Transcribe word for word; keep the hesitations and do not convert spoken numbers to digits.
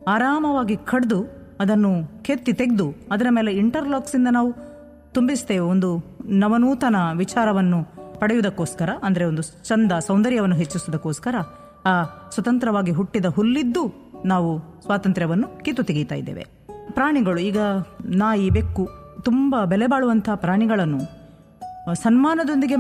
ಆರಾಮವಾಗಿ ಕಡ್ದು ಅದನ್ನು ಕೆತ್ತಿ ತೆಗೆದು ಅದರ ಮೇಲೆ ಇಂಟರ್ಲಾಕ್ಸಿಂದ ನಾವು ತುಂಬಿಸ್ತೇವೆ ಒಂದು ನವನೂತನ ವಿಚಾರವನ್ನು ಪಡೆಯುವುದಕ್ಕೋಸ್ಕರ, ಅಂದರೆ ಒಂದು ಚಂದ ಸೌಂದರ್ಯವನ್ನು ಹೆಚ್ಚಿಸುವುದಕ್ಕೋಸ್ಕರ ಆ ಸ್ವತಂತ್ರವಾಗಿ ಹುಟ್ಟಿದ ಹುಲ್ಲಿದ್ದು ನಾವು ಸ್ವಾತಂತ್ರ್ಯವನ್ನು ಕಿತ್ತು ತೆಗೀತಾ ಇದ್ದೇವೆ. ಪ್ರಾಣಿಗಳು, ಈಗ ನಾಯಿ, ಬೆಕ್ಕು ತುಂಬ ಬೆಲೆ ಬಾಳುವಂತಹ ಪ್ರಾಣಿಗಳನ್ನು ಸನ್ಮಾನದೊಂದಿಗೆ